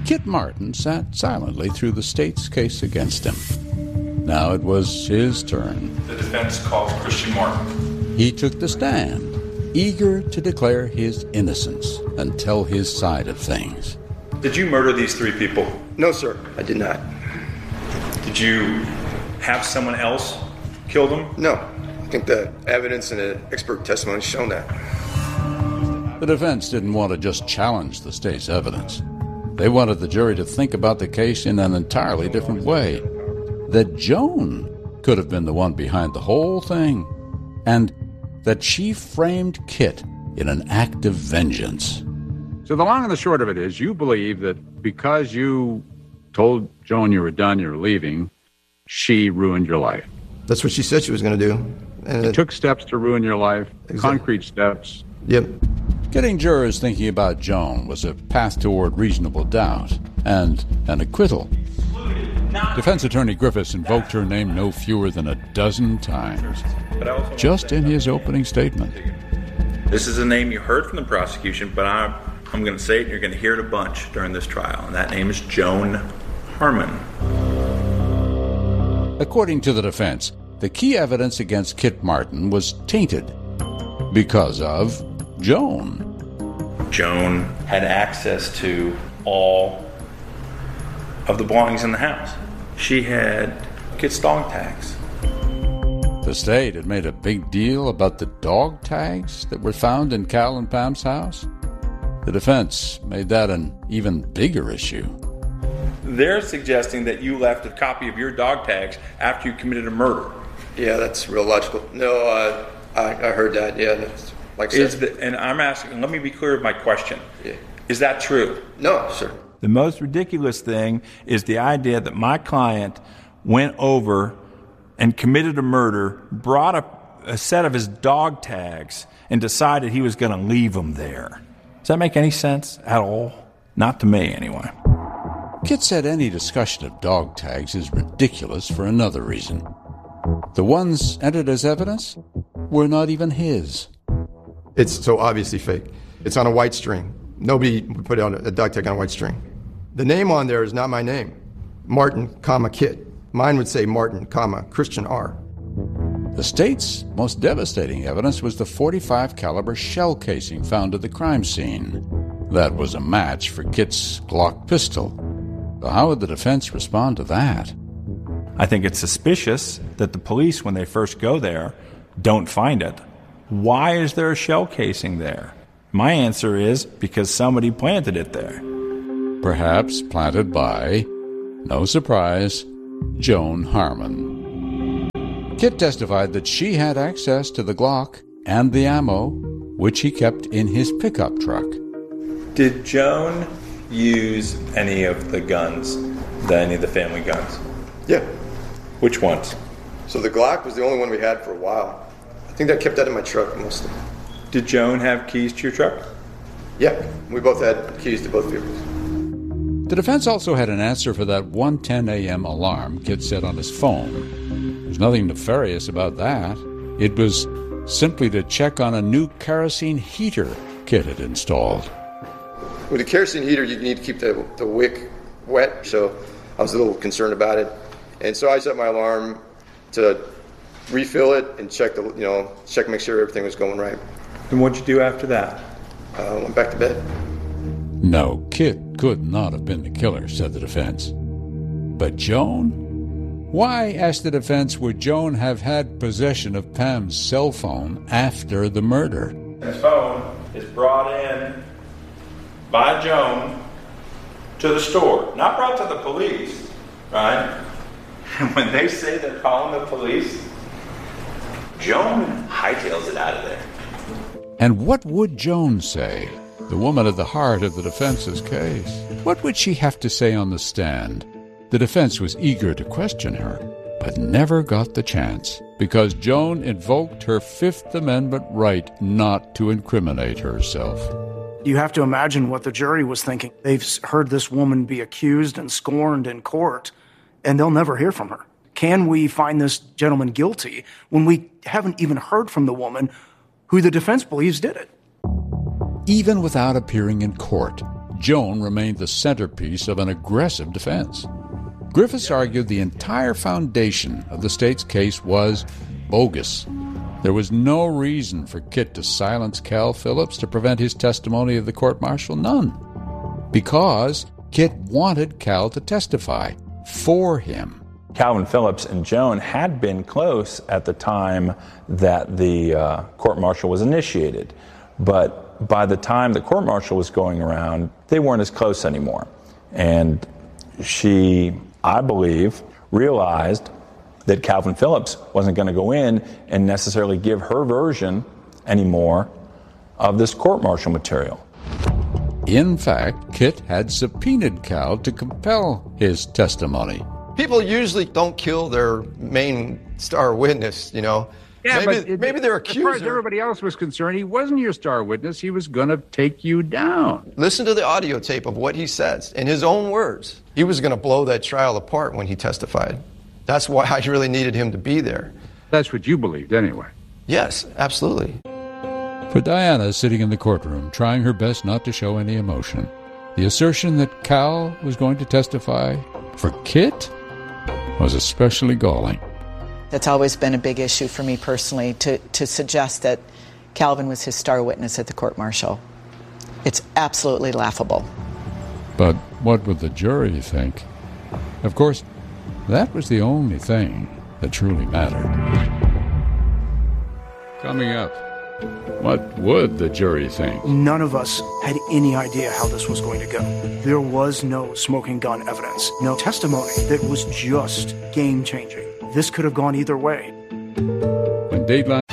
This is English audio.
Kit Martin sat silently through the state's case against him. Now it was his turn. The defense calls Christian Martin. He took the stand, eager to declare his innocence and tell his side of things. Did you murder these three people? No, sir, I did not. Did you have someone else kill them? No. I think the evidence and the expert testimony has shown that. The defense didn't want to just challenge the state's evidence. They wanted the jury to think about the case in an entirely different way. That Joan could have been the one behind the whole thing, and that she framed Kit in an act of vengeance. So the long and the short of it is, you believe that because you told Joan you were done, you were leaving, she ruined your life. That's what she said she was going to do. And it took steps to ruin your life, exactly. Concrete steps. Yep. Getting jurors thinking about Joan was a path toward reasonable doubt and an acquittal. Defense attorney Griffiths invoked her name no fewer than a dozen times, just in his opening statement. This is a name you heard from the prosecution, but I'm going to say it, and you're going to hear it a bunch during this trial, and that name is Joan Harmon. According to the defense, the key evidence against Kit Martin was tainted because of Joan. Joan had access to all of the belongings in the house. She had Kit's dog tags. The state had made a big deal about the dog tags that were found in Cal and Pam's house. The defense made that an even bigger issue. They're suggesting that you left a copy of your dog tags after you committed a murder. Yeah, that's real logical. No, I heard that. Yeah, that's like I said. And I'm asking, let me be clear with my question. Yeah. Is that true? No, sir. The most ridiculous thing is the idea that my client went over and committed a murder, brought a set of his dog tags, and decided he was going to leave them there. Does that make any sense at all? Not to me, anyway. Kit said any discussion of dog tags is ridiculous for another reason. The ones entered as evidence were not even his. It's so obviously fake. It's on a white string. Nobody would put on a dog tag on a white string. The name on there is not my name. Martin, Kit. Mine would say Martin, Christian R. The state's most devastating evidence was the .45 caliber shell casing found at the crime scene. That was a match for Kit's Glock pistol. So how would the defense respond to that? I think it's suspicious that the police, when they first go there, don't find it. Why is there a shell casing there? My answer is because somebody planted it there. Perhaps planted by, no surprise, Joan Harmon. Kit testified that she had access to the Glock and the ammo, which he kept in his pickup truck. Did Joan use any of the guns, any of the family guns? Yeah. Which ones? So the Glock was the only one we had for a while. I think I kept that in my truck mostly. Did Joan have keys to your truck? Yeah, we both had keys to both vehicles. The defense also had an answer for that 1:10 a.m. alarm Kit set on his phone. There's nothing nefarious about that. It was simply to check on a new kerosene heater Kit had installed. With a kerosene heater, you need to keep the wick wet, so I was a little concerned about it. And so I set my alarm to refill it and check make sure everything was going right. And what'd you do after that? Went back to bed. No, Kit could not have been the killer, said the defense. But Joan? Why, asked the defense, would Joan have had possession of Pam's cell phone after the murder? His phone is brought in by Joan to the store, not brought to the police, right? And when they say they're calling the police, Joan hightails it out of there. And what would Joan say, the woman at the heart of the defense's case? What would she have to say on the stand? The defense was eager to question her, but never got the chance, because Joan invoked her Fifth Amendment right not to incriminate herself. You have to imagine what the jury was thinking. They've heard this woman be accused and scorned in court, and they'll never hear from her. Can we find this gentleman guilty when we haven't even heard from the woman who the defense believes did it? Even without appearing in court, Joan remained the centerpiece of an aggressive defense. Griffiths argued the entire foundation of the state's case was bogus. There was no reason for Kit to silence Cal Phillips to prevent his testimony of the court-martial. None. Because Kit wanted Cal to testify for him. Calvin Phillips and Joan had been close at the time that the court-martial was initiated. But by the time the court-martial was going around, they weren't as close anymore. And she, I believe, realized that Calvin Phillips wasn't going to go in and necessarily give her version anymore of this court-martial material. In fact, Kit had subpoenaed Cal to compel his testimony. People usually don't kill their main star witness, you know. Yeah, maybe they're accused. As far as everybody else was concerned, he wasn't your star witness. He was going to take you down. Listen to the audio tape of what he says. In his own words, he was going to blow that trial apart when he testified. That's why I really needed him to be there. That's what you believed anyway. Yes, absolutely. For Diana, sitting in the courtroom, trying her best not to show any emotion, the assertion that Cal was going to testify for Kit was especially galling. That's always been a big issue for me personally, to suggest that Calvin was his star witness at the court-martial. It's absolutely laughable. But what would the jury think? Of course, that was the only thing that truly mattered. Coming up, what would the jury think? None of us had any idea how this was going to go. There was no smoking gun evidence, no testimony that was just game-changing. This could have gone either way. When Dateline